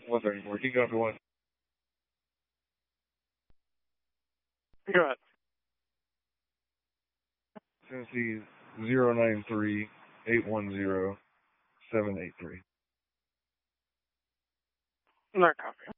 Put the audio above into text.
134. Can you copy one? Go ahead. Tennessee 093-810-783. No copy.